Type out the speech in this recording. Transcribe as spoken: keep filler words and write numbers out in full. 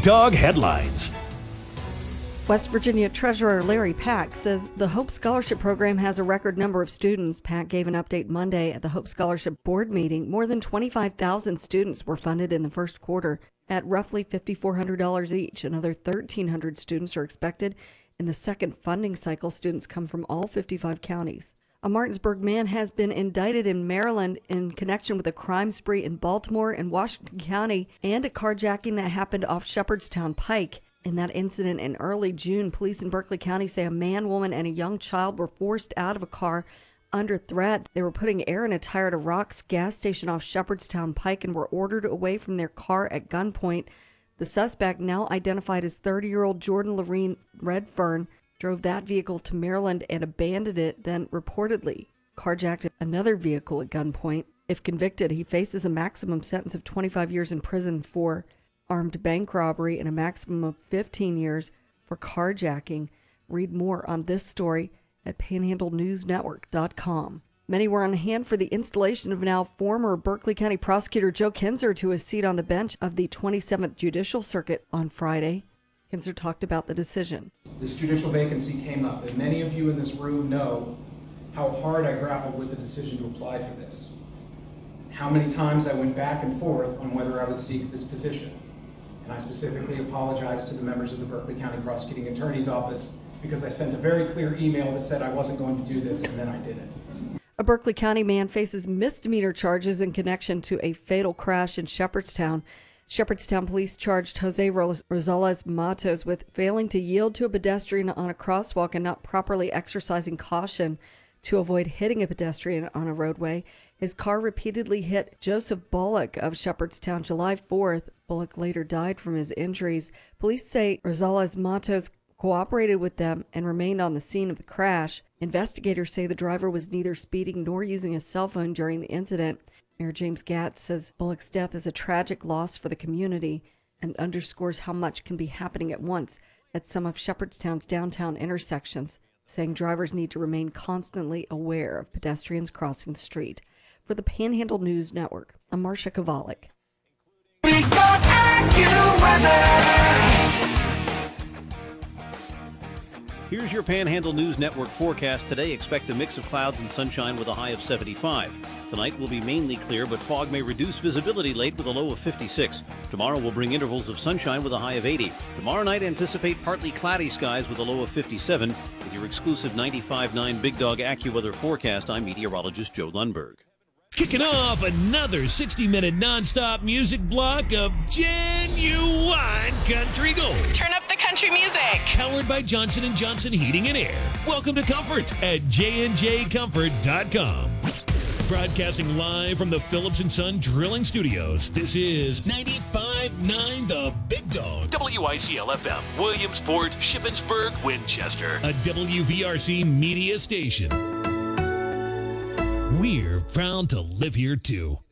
Dog headlines. West Virginia Treasurer Larry Pack says the Hope Scholarship Program has a record number of students. Pack gave an update Monday at the Hope Scholarship Board meeting. More than twenty-five thousand students were funded in the first quarter at roughly five thousand four hundred dollars each. Another one thousand three hundred students are expected. In the second funding cycle, students come from all fifty-five counties. A Martinsburg man has been indicted in Maryland in connection with a crime spree in Baltimore and Washington County and a carjacking that happened off Shepherdstown Pike. In that incident in early June, police in Berkeley County say a man, woman, and a young child were forced out of a car under threat. They were putting air in a tire at a Rock's gas station off Shepherdstown Pike and were ordered away from their car at gunpoint. The suspect, now identified as thirty-year-old Jordan Lorene Redfern, drove that vehicle to Maryland and abandoned it, then reportedly carjacked another vehicle at gunpoint. If convicted, he faces a maximum sentence of twenty-five years in prison for armed bank robbery and a maximum of fifteen years for carjacking. Read more on this story at panhandle news network dot com. Many were on hand for the installation of now former Berkeley County Prosecutor Joe Kinzer to his seat on the bench of the twenty-seventh Judicial Circuit on Friday. Kinzer talked about the decision. This judicial vacancy came up, and many of you in this room know how hard I grappled with the decision to apply for this. How many times I went back and forth on whether I would seek this position. And I specifically apologize to the members of the Berkeley County Prosecuting Attorney's Office because I sent a very clear email that said I wasn't going to do this, and then I did it. A Berkeley County man faces misdemeanor charges in connection to a fatal crash in Shepherdstown. Shepherdstown police charged Jose Rosales Matos with failing to yield to a pedestrian on a crosswalk and not properly exercising caution to avoid hitting a pedestrian on a roadway. His car repeatedly hit Joseph Bullock of Shepherdstown July fourth. Bullock later died from his injuries. Police say Rosales Matos cooperated with them and remained on the scene of the crash. Investigators say the driver was neither speeding nor using a cell phone during the incident. Mayor James Gatz says Bullock's death is a tragic loss for the community and underscores how much can be happening at once at some of Shepherdstown's downtown intersections, saying drivers need to remain constantly aware of pedestrians crossing the street. For the Panhandle News Network, I'm Marcia Kovalik. We got AccuWeather. Here's your Panhandle News Network forecast. Today, expect a mix of clouds and sunshine with a high of seventy-five. Tonight will be mainly clear, but fog may reduce visibility late with a low of fifty-six. Tomorrow will bring intervals of sunshine with a high of eighty. Tomorrow night, anticipate partly cloudy skies with a low of fifty-seven. With your exclusive ninety-five point nine Big Dog AccuWeather forecast, I'm meteorologist Joe Lundberg. Kicking off another sixty-minute nonstop music block of genuine country gold. Turn up the country music. Powered by Johnson and Johnson Heating and Air. Welcome to Comfort at j and j comfort dot com. Broadcasting live from the Phillips and Son Drilling Studios, this is ninety-five point nine The Big Dog. W I C L F M, Williamsport, Shippensburg, Winchester. A W V R C media station. We're proud to live here, too.